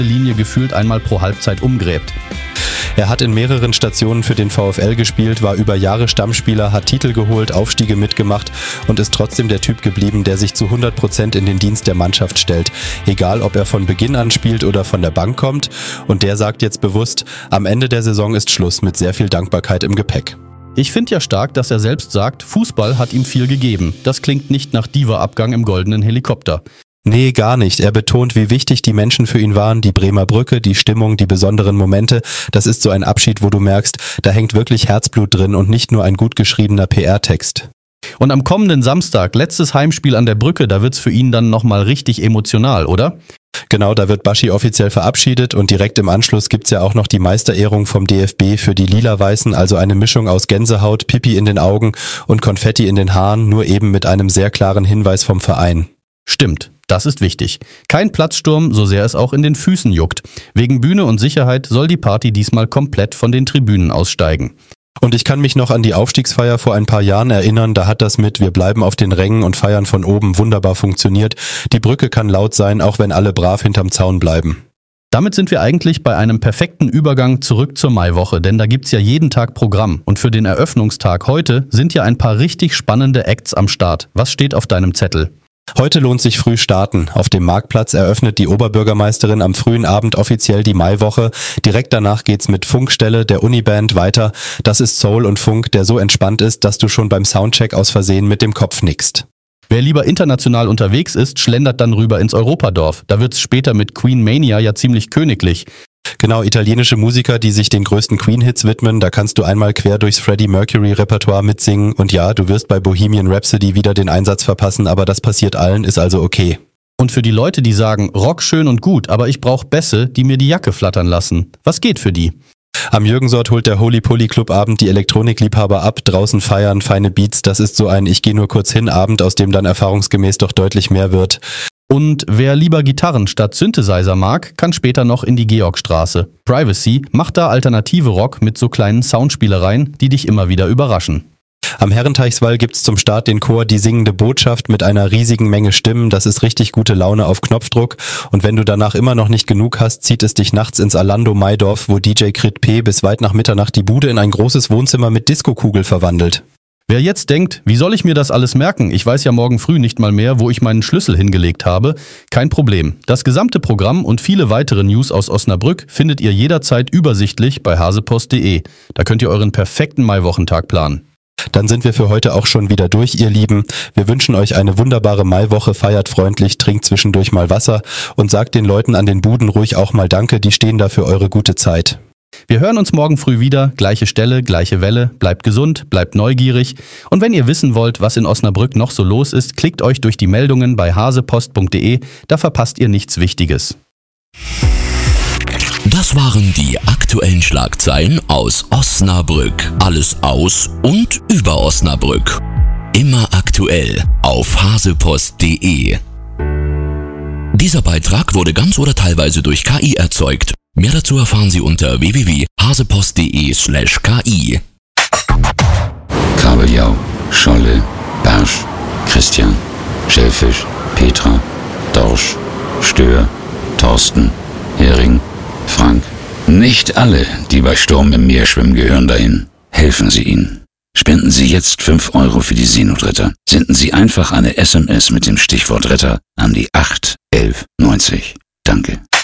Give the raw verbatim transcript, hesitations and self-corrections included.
Linie gefühlt einmal pro Halbzeit umgräbt. Er hat in mehreren Stationen für den VfL gespielt, war über Jahre Stammspieler, hat Titel geholt, Aufstiege mitgemacht und ist trotzdem der Typ geblieben, der sich zu hundert Prozent in den Dienst der Mannschaft stellt. Egal, ob er von Beginn an spielt oder von der Bank kommt. Und der sagt jetzt bewusst, am Ende der Saison ist Schluss mit sehr viel Dankbarkeit im Gepäck. Ich finde ja stark, dass er selbst sagt, Fußball hat ihm viel gegeben. Das klingt nicht nach Diva-Abgang im goldenen Helikopter. Nee, gar nicht. Er betont, wie wichtig die Menschen für ihn waren, die Bremer Brücke, die Stimmung, die besonderen Momente. Das ist so ein Abschied, wo du merkst, da hängt wirklich Herzblut drin und nicht nur ein gut geschriebener P R-Text. Und am kommenden Samstag, letztes Heimspiel an der Brücke, da wird's für ihn dann nochmal richtig emotional, oder? Genau, da wird Baschi offiziell verabschiedet und direkt im Anschluss gibt's ja auch noch die Meisterehrung vom D F B für die Lila-Weißen, also eine Mischung aus Gänsehaut, Pipi in den Augen und Konfetti in den Haaren, nur eben mit einem sehr klaren Hinweis vom Verein. Stimmt. Das ist wichtig. Kein Platzsturm, so sehr es auch in den Füßen juckt. Wegen Bühne und Sicherheit soll die Party diesmal komplett von den Tribünen aussteigen. Und ich kann mich noch an die Aufstiegsfeier vor ein paar Jahren erinnern, da hat das mit "Wir bleiben auf den Rängen und feiern von oben" wunderbar funktioniert. Die Brücke kann laut sein, auch wenn alle brav hinterm Zaun bleiben. Damit sind wir eigentlich bei einem perfekten Übergang zurück zur Maiwoche, denn da gibt's ja jeden Tag Programm. Und für den Eröffnungstag heute sind ja ein paar richtig spannende Acts am Start. Was steht auf deinem Zettel? Heute lohnt sich früh starten. Auf dem Marktplatz eröffnet die Oberbürgermeisterin am frühen Abend offiziell die Maiwoche. Direkt danach geht's mit Funkstelle der Uniband weiter. Das ist Soul und Funk, der so entspannt ist, dass du schon beim Soundcheck aus Versehen mit dem Kopf nickst. Wer lieber international unterwegs ist, schlendert dann rüber ins Europadorf. Da wird's später mit Queen Mania ja ziemlich königlich. Genau, italienische Musiker, die sich den größten Queen-Hits widmen, da kannst du einmal quer durchs Freddie Mercury-Repertoire mitsingen und ja, du wirst bei Bohemian Rhapsody wieder den Einsatz verpassen, aber das passiert allen, ist also okay. Und für die Leute, die sagen, Rock schön und gut, aber ich brauch Bässe, die mir die Jacke flattern lassen. Was geht für die? Am Jürgensort holt der Holy Poly Club Abend die Elektronikliebhaber ab, draußen feiern, feine Beats, das ist so ein Ich geh nur kurz hin Abend, aus dem dann erfahrungsgemäß doch deutlich mehr wird. Und wer lieber Gitarren statt Synthesizer mag, kann später noch in die Georgstraße. Privacy macht da alternative Rock mit so kleinen Soundspielereien, die dich immer wieder überraschen. Am Herrenteichswall gibt's zum Start den Chor Die singende Botschaft mit einer riesigen Menge Stimmen. Das ist richtig gute Laune auf Knopfdruck. Und wenn du danach immer noch nicht genug hast, zieht es dich nachts ins Alando Maidorf, wo D J Crit P bis weit nach Mitternacht die Bude in ein großes Wohnzimmer mit Diskokugel verwandelt. Wer jetzt denkt, wie soll ich mir das alles merken? Ich weiß ja morgen früh nicht mal mehr, wo ich meinen Schlüssel hingelegt habe. Kein Problem. Das gesamte Programm und viele weitere News aus Osnabrück findet ihr jederzeit übersichtlich bei hasepost punkt de. Da könnt ihr euren perfekten Maiwochentag planen. Dann sind wir für heute auch schon wieder durch, ihr Lieben. Wir wünschen euch eine wunderbare Maiwoche, feiert freundlich, trinkt zwischendurch mal Wasser und sagt den Leuten an den Buden ruhig auch mal Danke, die stehen da für eure gute Zeit. Wir hören uns morgen früh wieder, gleiche Stelle, gleiche Welle, bleibt gesund, bleibt neugierig und wenn ihr wissen wollt, was in Osnabrück noch so los ist, klickt euch durch die Meldungen bei hasepost punkt de, da verpasst ihr nichts Wichtiges. Das waren die aktuellen Schlagzeilen aus Osnabrück. Alles aus und über Osnabrück. Immer aktuell auf hasepost punkt de. Dieser Beitrag wurde ganz oder teilweise durch K I erzeugt. Mehr dazu erfahren Sie unter w w w punkt hasepost punkt de slash k i. Kabeljau, Scholle, Barsch, Christian, Schellfisch, Petra, Dorsch, Stör, Thorsten, Hering, Frank. Nicht alle, die bei Sturm im Meer schwimmen, gehören dahin. Helfen Sie ihnen. Spenden Sie jetzt fünf Euro für die Seenotretter. Senden Sie einfach eine S M S mit dem Stichwort Retter an die acht elf neunzig. Danke.